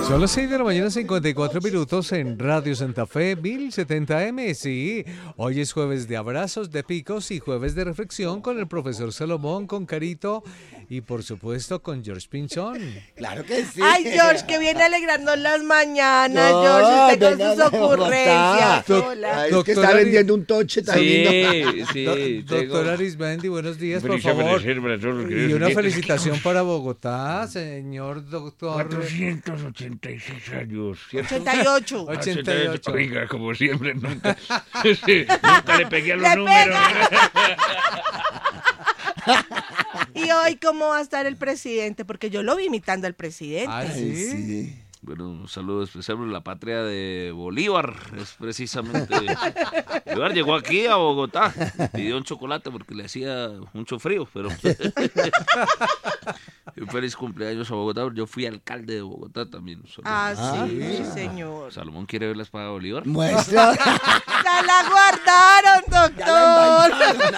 Son las 6 de la mañana, 54 minutos en Radio Santa Fe, 1070M. Sí, hoy es jueves de abrazos, de picos y jueves de reflexión con el profesor Salomón, con Carito y por supuesto con George Pinzón. Claro que sí. Ay, George, que viene alegrando las mañanas, No, George, usted con venga sus de Bogotá. ocurrencias. Doc- Hola. Ay, es que Doctora está Ari- vendiendo un toche también. Sí, Doctor Arismendi, buenos días, por Feliz favor. amanecer para todos los Y queridos una oyentes. felicitación para Bogotá, señor doctor. 486 años, ¿cierto? 88. 88. Oiga, como siempre, nunca, nunca le pegué a los ¡Le números. ¿Y hoy cómo va a estar el presidente? Porque yo lo vi imitando al presidente. Ah, Ay, ¿sí? sí. Bueno, un saludo especial por la patria de Bolívar, es precisamente. Bolívar llegó aquí a Bogotá, pidió un chocolate porque le hacía mucho frío, pero un feliz cumpleaños a Bogotá. Yo fui alcalde de Bogotá también. Ah, sí, sí. señor. Salomón quiere ver la espada de Bolívar. Muestra. ¡Ya la guardaron, doctor!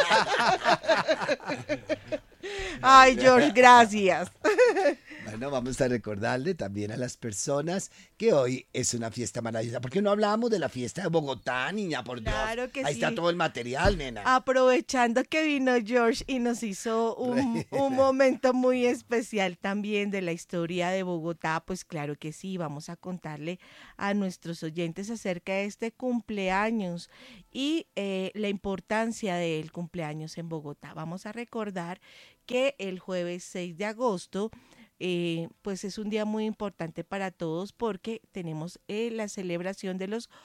Ay, George, gracias. Bueno, vamos a recordarle también a las personas que hoy es una fiesta maravillosa. ¿Por qué no hablamos de la fiesta de Bogotá, niña? Por Dios. Claro que Ahí sí. está todo el material, nena. Aprovechando que vino George y nos hizo un momento muy especial también de la historia de Bogotá, pues claro que sí, vamos a contarle a nuestros oyentes acerca de este cumpleaños y la importancia del cumpleaños en Bogotá. Vamos a recordar que el jueves 6 de agosto pues es un día muy importante para todos porque tenemos la celebración de los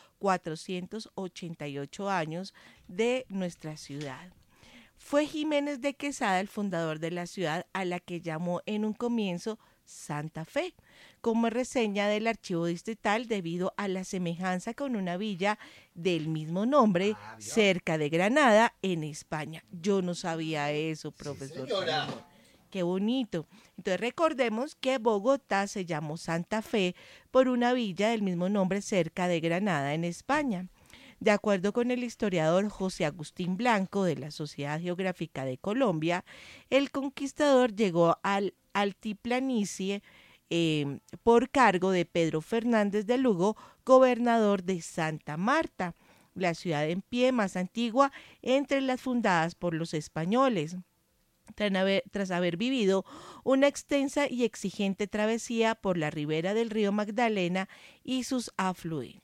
488 años de nuestra ciudad. Fue Jiménez de Quesada el fundador de la ciudad, a la que llamó en un comienzo Santa Fe, como reseña del archivo distrital debido a la semejanza con una villa del mismo nombre cerca de Granada, en España. Yo no sabía eso, profesor. señora. Salomón. Qué bonito. Entonces recordemos que Bogotá se llamó Santa Fe por una villa del mismo nombre cerca de Granada, en España. De acuerdo con el historiador José Agustín Blanco de la Sociedad Geográfica de Colombia, el conquistador llegó al altiplanicie por cargo de Pedro Fernández de Lugo, gobernador de Santa Marta, la ciudad en pie más antigua entre las fundadas por los españoles. Tras haber vivido una extensa y exigente travesía por la ribera del río Magdalena y sus afluentes.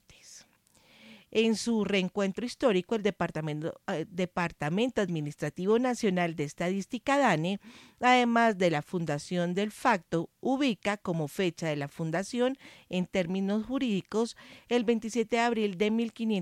En su reencuentro histórico, el Departamento Administrativo Nacional de Estadística DANE, además de la fundación del facto, ubica como fecha de la fundación en términos jurídicos el 27 de abril de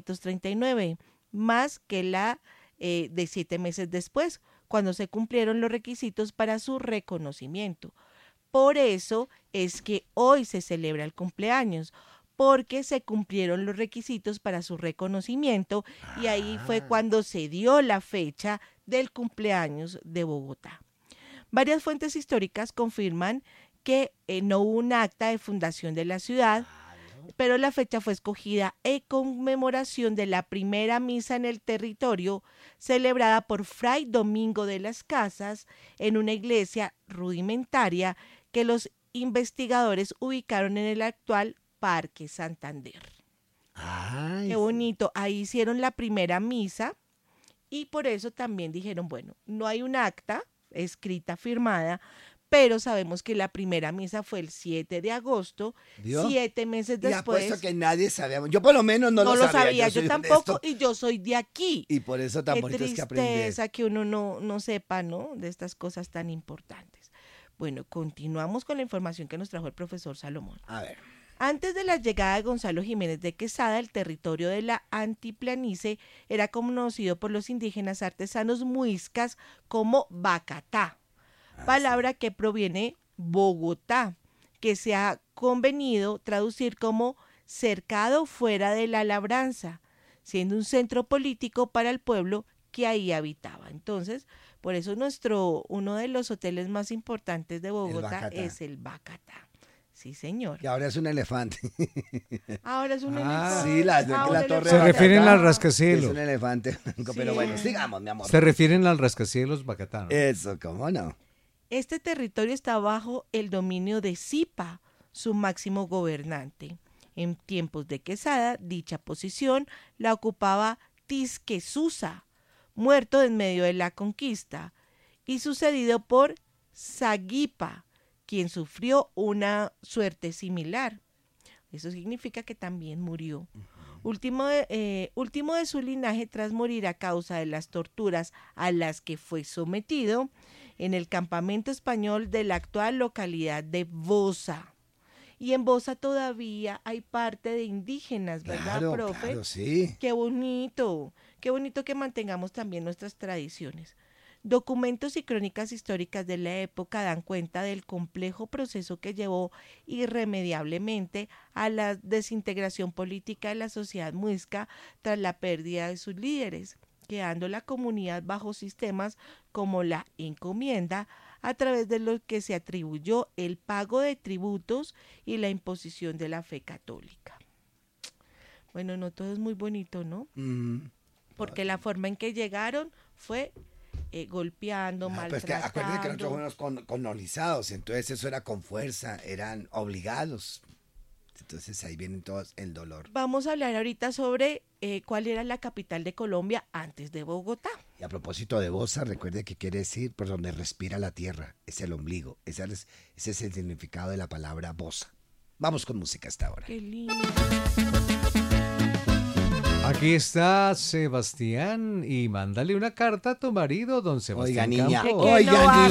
1539, más que la de 7 meses después, cuando se cumplieron los requisitos para su reconocimiento. Por eso es que hoy se celebra el cumpleaños, porque se cumplieron los requisitos para su reconocimiento y ahí fue cuando se dio la fecha del cumpleaños de Bogotá. Varias fuentes históricas confirman que no hubo un acta de fundación de la ciudad, pero la fecha fue escogida en conmemoración de la primera misa en el territorio celebrada por Fray Domingo de las Casas en una iglesia rudimentaria que los investigadores ubicaron en el actual Parque Santander. Ay, Qué bonito, ahí hicieron la primera misa y por eso también dijeron, bueno, no hay un acta escrita, firmada, pero sabemos que la primera misa fue el 7 de agosto, ¿vio? 7 meses Y apuesto después. que nadie sabíamos. Yo por lo menos no No lo lo sabía, soy yo tampoco, honesto. y yo soy de aquí. Y por eso tan Qué bonito es que aprender. tristeza que uno no sepa, ¿no?, de estas cosas tan importantes. Bueno, continuamos con la información que nos trajo el profesor Salomón. A ver. Antes de la llegada de Gonzalo Jiménez de Quesada, el territorio de la altiplanicie era conocido por los indígenas artesanos muiscas como Bacatá, palabra que proviene Bogotá, que se ha convenido traducir como cercado fuera de la labranza, siendo un centro político para el pueblo que ahí habitaba. Entonces, por eso uno de los hoteles más importantes de Bogotá Bacatá. es el Bacatá. Sí, señor. Y ahora es un elefante. Ahora es un Ah, elefante. Sí, la Ahora torre. Se de refieren Bacatá al rascacielos. Es un elefante. Pero Sí. bueno, sigamos, mi amor. Se refieren al rascacielos Bacatá, ¿no? Eso, ¿cómo no? Este territorio está bajo el dominio de Zipa, su máximo gobernante. En tiempos de Quesada, dicha posición la ocupaba Tisquesusa, muerto en medio de la conquista, y sucedido por Sagipa, quien sufrió una suerte similar. Eso significa que también murió. Último de su linaje tras morir a causa de las torturas a las que fue sometido en el campamento español de la actual localidad de Bosa. Y en Bosa todavía hay parte de indígenas, ¿verdad, Claro, profe? claro, sí. Qué bonito que mantengamos también nuestras tradiciones. Documentos y crónicas históricas de la época dan cuenta del complejo proceso que llevó irremediablemente a la desintegración política de la sociedad muisca tras la pérdida de sus líderes, quedando la comunidad bajo sistemas como la encomienda, a través de los que se atribuyó el pago de tributos y la imposición de la fe católica. Bueno, no todo es muy bonito, ¿no? Porque la forma en que llegaron fue golpeando, Pero es que maltratando. acuérdense que nosotros fuimos colonizados, entonces eso era con fuerza, eran obligados. Entonces ahí viene todo el dolor. Vamos a hablar ahorita sobre cuál era la capital de Colombia antes de Bogotá. Y a propósito de Bosa, recuerde que quiere decir por donde respira la tierra, es el ombligo. Ese es el significado de la palabra Bosa. Vamos con música hasta ahora. Qué lindo. Aquí está Sebastián y mándale una carta a tu marido, don Oiga, Sebastián niña, Campos. Que oiga, no haga